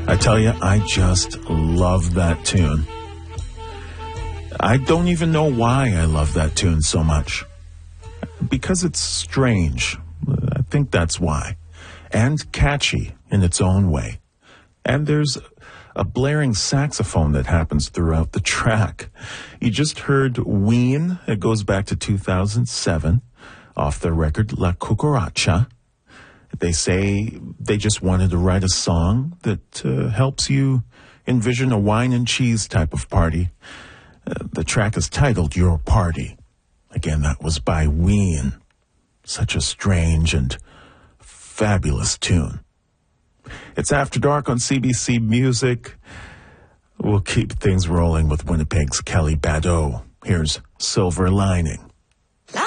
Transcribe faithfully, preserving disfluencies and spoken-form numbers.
I tell you, I just love that tune. I don't even know why I love that tune so much. Because it's strange. I think that's why. And catchy in its own way. And there's a blaring saxophone that happens throughout the track. You just heard Ween. It goes back to two thousand seven off the record La Cucaracha. They say they just wanted to write a song that uh, helps you envision a wine and cheese type of party. Uh, the track is titled Your Party. Again, that was by Ween. Such a strange and fabulous tune. It's After Dark on C B C Music. We'll keep things rolling with Winnipeg's Kelly Badeau. Here's Silver Lining.